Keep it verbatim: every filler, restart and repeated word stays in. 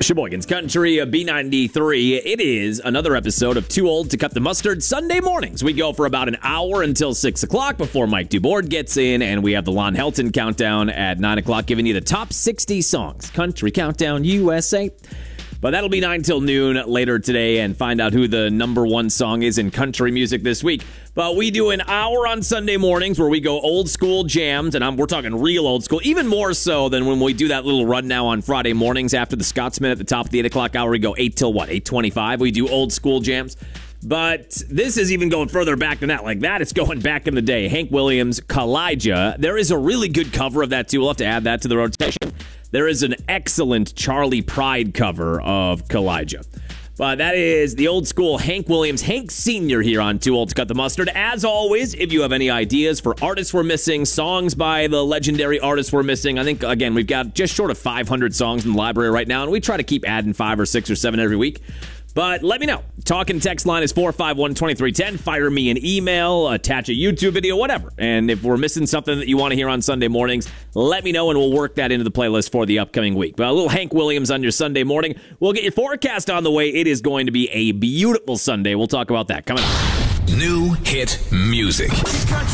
Sheboygan's Country, B ninety-three. It is another episode of Too Old to Cut the Mustard. Sunday mornings, we go for about an hour until six o'clock before Mike DuBoard gets in, and we have the Lon Helton Countdown at nine o'clock, giving you the top sixty songs. Country Countdown U S A. But that'll be nine till noon later today, and find out who the number one song is in country music this week. But we do an hour on Sunday mornings where we go old school jams, and I'm, we're talking real old school, even more so than when we do that little run now on Friday mornings after the Scotsman at the top of the eight o'clock hour. We go eight till what, eight twenty-five? We do old school jams. But this is even going further back than that. Like that, it's going back in the day. Hank Williams, Kalijah. There is a really good cover of that, too. We'll have to add that to the rotation. There is an excellent Charlie Pride cover of Kalijah. But that is the old school Hank Williams, Hank Senior here on Too Old to Cut the Mustard. As always, if you have any ideas for artists we're missing, songs by the legendary artists we're missing, I think, again, we've got just short of five hundred songs in the library right now, and we try to keep adding five or six or seven every week. But let me know. Talk and text line is four five one, two three one zero. Fire me an email, attach a YouTube video, whatever. And if we're missing something that you want to hear on Sunday mornings, let me know and we'll work that into the playlist for the upcoming week. But a little Hank Williams on your Sunday morning. We'll get your forecast on the way. It is going to be a beautiful Sunday. We'll talk about that coming up. New hit music.